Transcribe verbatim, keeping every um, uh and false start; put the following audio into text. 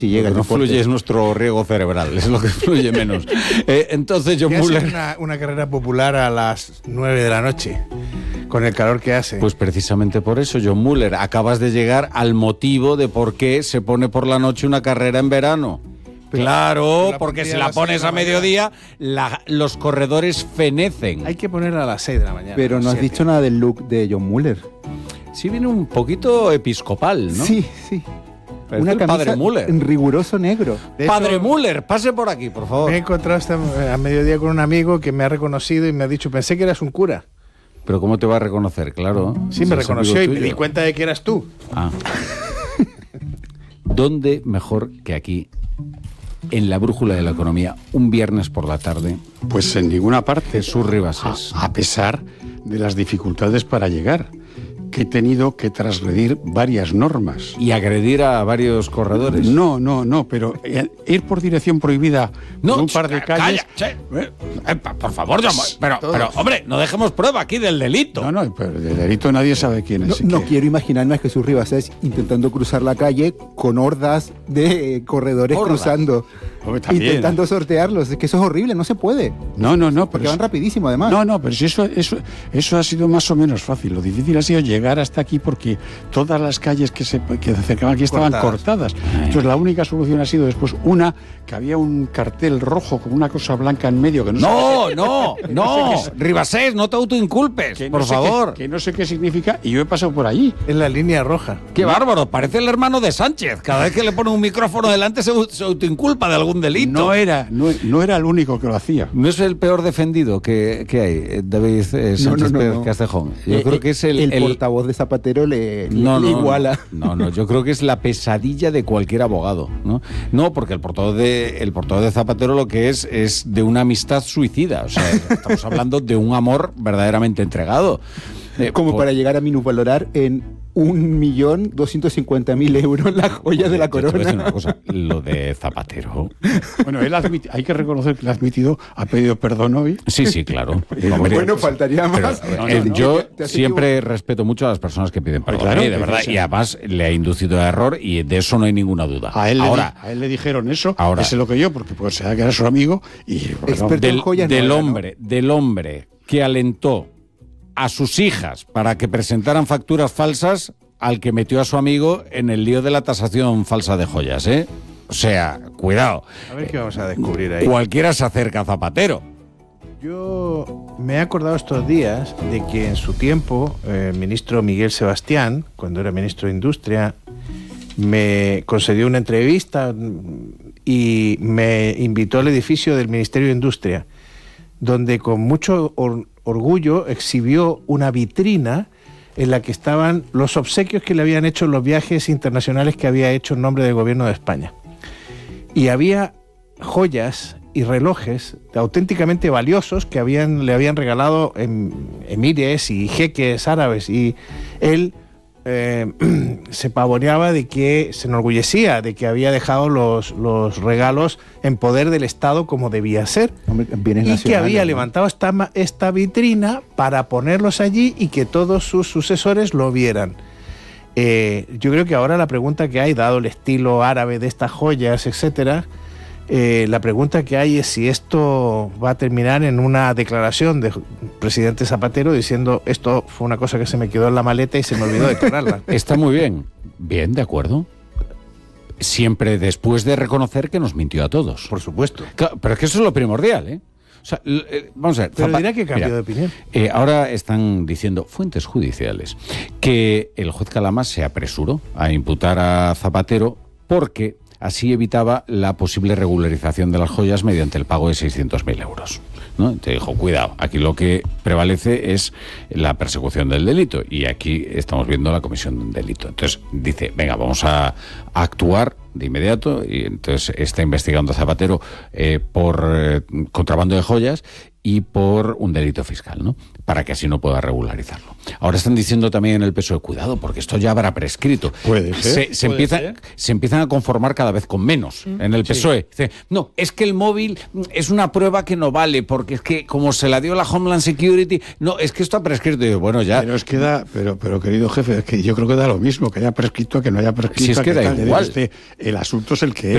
Si llega lo que no fluye es nuestro riego cerebral, es lo que fluye menos. Eh, entonces John Mueller... Una, una carrera popular a las nueve de la noche, con el calor que hace. Pues precisamente por eso, John Mueller, acabas de llegar al motivo de por qué se pone por la noche una carrera en verano. Pero, claro, porque si la pones a mediodía, la, los corredores fenecen. Hay que ponerla a las seis de la mañana. Pero no has siete. dicho nada del look de John Mueller. Sí, viene un poquito episcopal, ¿no? Sí, sí. Parece Una el camisa padre Mueller. en riguroso negro. De Padre hecho, Mueller, pase por aquí, por favor. Me he encontrado esta, a mediodía con un amigo que me ha reconocido y me ha dicho, pensé que eras un cura. Pero ¿cómo te va a reconocer? Claro. Sí, me reconoció y me di cuenta de que eras tú. Ah. ¿Dónde mejor que aquí, en la brújula de la economía, un viernes por la tarde? Pues en ninguna parte. Jesús Ribasés. A, a pesar de las dificultades para llegar, que he tenido que transgredir varias normas. Y agredir a varios corredores. No, no, no, pero ir por dirección prohibida no, por un par de calles... Calla, eh, eh, por favor, John, pero, pero, hombre, no dejemos prueba aquí del delito. No, no, pero del delito nadie sabe quién es. No, no quiero imaginarme a Jesús Ribasés intentando cruzar la calle con hordas de eh, corredores hordas. cruzando. Hombre, también, intentando ¿eh? sortearlos. Es que eso es horrible, no se puede. No, no, no. Porque pero van es... rapidísimo, además. No, no, pero si eso, eso, eso ha sido más o menos fácil. Lo difícil ha sido llegar hasta aquí porque todas las calles que se, que se acercaban aquí estaban cortadas. cortadas. Entonces la única solución ha sido después una, que había un cartel rojo con una cosa blanca en medio que no No, sé no, qué, no. no sé qué, Ribasés, no te autoinculpes, que por no sé favor. Qué, que no sé qué significa y yo he pasado por allí. Es la línea roja. Qué bárbaro, parece el hermano de Sánchez. Cada vez que le pone un micrófono delante se, se autoinculpa de algún delito. No era, no, no era el único que lo hacía. No es el peor defendido que, que hay, David eh, Sánchez no, no, no, Pérez no. Castejón. Yo Eh, creo que es el, el, el portavoz de Zapatero le, no, le no, iguala. No, no, yo creo que es la pesadilla de cualquier abogado, ¿no? No, porque el portavoz de el portavoz de Zapatero lo que es es de una amistad suicida, o sea, estamos hablando de un amor verdaderamente entregado. Eh, Como por... para llegar a minusvalorar en un millón doscientos cincuenta mil euros la joya de la Yo te voy a decir corona. una cosa, lo de Zapatero. Bueno, él admiti, hay que reconocer que lo ha admitido, ha pedido perdón hoy. Sí, sí, claro. Hombre, bueno, faltaría más. Pero, No, eh, no, no. yo Te has siempre respeto mucho a las personas que piden perdón, claro, ¿eh? de verdad, sí. y además le ha inducido a error y de eso no hay ninguna duda. A él, Ahora, le, a él le dijeron eso, ahora, ese lo que yo, porque pues, se da que era su amigo y... Experto Bueno, del, joyas del no era, hombre, del hombre que alentó a sus hijas para que presentaran facturas falsas al que metió a su amigo en el lío de la tasación falsa de joyas, ¿eh? O sea, cuidado. A ver qué vamos a descubrir ahí. Cualquiera se acerca a Zapatero. Yo me he acordado estos días de que en su tiempo el ministro Miguel Sebastián, cuando era ministro de Industria, me concedió una entrevista y me invitó al edificio del Ministerio de Industria, donde con mucho or- orgullo exhibió una vitrina en la que estaban los obsequios que le habían hecho en los viajes internacionales que había hecho en nombre del gobierno de España. Y había joyas y relojes auténticamente valiosos que habían, le habían regalado em, emires y jeques árabes, y él eh, se pavoneaba de que, se enorgullecía de que había dejado los, los regalos en poder del Estado como debía ser. Hombre, bienes Y que nacionales, había ¿no? levantado esta, ma- esta vitrina para ponerlos allí y que todos sus sucesores lo vieran. Eh, yo creo que ahora la pregunta que hay, dado el estilo árabe de estas joyas, etcétera, eh, la pregunta que hay es si esto va a terminar en una declaración del presidente Zapatero diciendo esto fue una cosa que se me quedó en la maleta y se me olvidó declararla. Está muy bien. Bien, de acuerdo. Siempre después de reconocer que nos mintió a todos. Por supuesto. Claro, pero es que eso es lo primordial, ¿eh? O sea, l- eh, vamos a ver. Pero Zapa- dirá que cambió Mira, de opinión. eh, ahora están diciendo fuentes judiciales que el juez Calamás se apresuró a imputar a Zapatero porque así evitaba la posible regularización de las joyas mediante el pago de seiscientos mil euros, ¿no? Te dijo, cuidado, aquí lo que prevalece es la persecución del delito y aquí estamos viendo la comisión de un delito. Entonces dice, venga, vamos a, a actuar de inmediato, y entonces está investigando a Zapatero eh, por eh, contrabando de joyas y por un delito fiscal, ¿no? Para que así no pueda regularizarlo. Ahora están diciendo también en el P S O E, cuidado, porque esto ya habrá prescrito. Puede ser, Se, se, puede empieza, ser. se empiezan a conformar cada vez con menos en el P S O E. Dice, no, es que el móvil es una prueba que no vale, porque es que como se la dio la Homeland Security, no, es que esto ha prescrito. Y yo, bueno, ya... Pero es que da, pero, pero querido jefe, es que yo creo que da lo mismo, que haya prescrito, que no haya prescrito. Si es que da tal, igual. este, el asunto es el que Pero